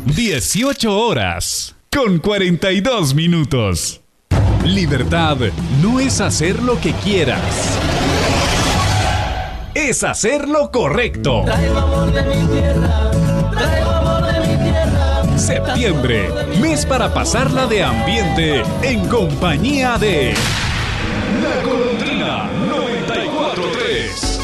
18 horas con 42 minutos. Libertad no es hacer lo que quieras. Es hacer lo correcto. Traigo amor de mi tierra, traigo amor de mi tierra. Septiembre, mes para pasarla de ambiente en compañía de La